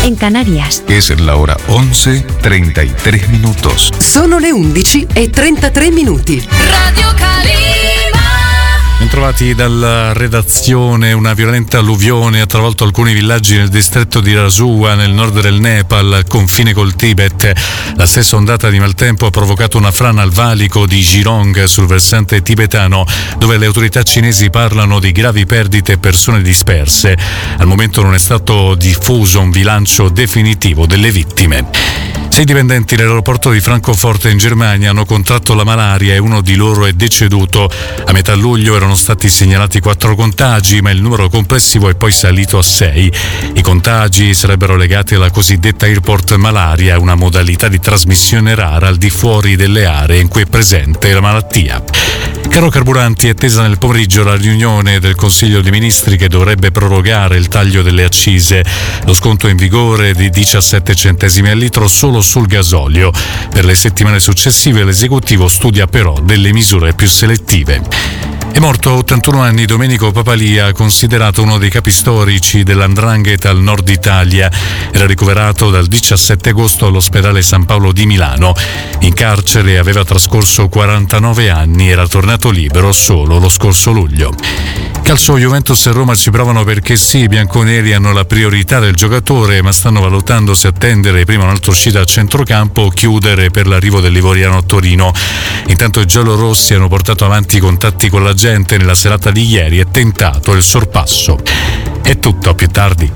en Canarias. Es la hora 11:33 minutos. Sono le 11:33 minuti. Radio Calima. Bentrovati dalla redazione. Una violenta alluvione ha travolto alcuni villaggi nel distretto di Rasua, nel nord del Nepal, al confine col Tibet. La stessa ondata di maltempo ha provocato una frana al valico di Jirong sul versante tibetano, dove le autorità cinesi parlano di gravi perdite e persone disperse. Al momento non è stato diffuso un bilancio definitivo delle vittime. 6 dipendenti dell'aeroporto di Francoforte in Germania hanno contratto la malaria e uno di loro è deceduto. A metà luglio erano stati segnalati 4 contagi, ma il numero complessivo è poi salito a 6. I contagi sarebbero legati alla cosiddetta airport malaria, una modalità di trasmissione rara al di fuori delle aree in cui è presente la malattia. Caro carburanti, è attesa nel pomeriggio la riunione del Consiglio dei Ministri che dovrebbe prorogare il taglio delle accise. Lo sconto è in vigore di 17 centesimi al litro solo sul gasolio. Per le settimane successive l'esecutivo studia però delle misure più selettive. È morto a 81 anni Domenico Papalia, considerato uno dei capi storici dell''ndrangheta al nord Italia. Era ricoverato dal 17 agosto all'ospedale San Paolo di Milano. In carcere aveva trascorso 49 anni, era tornato libero solo lo scorso luglio. Calcio, Juventus e Roma ci provano perché sì, i bianconeri hanno la priorità del giocatore, ma stanno valutando se attendere prima un'altra uscita a centrocampo o chiudere per l'arrivo dell'Ivoriano a Torino. Intanto i giallorossi hanno portato avanti i contatti con la gente nella serata di ieri e tentato il sorpasso. È tutto, a più tardi.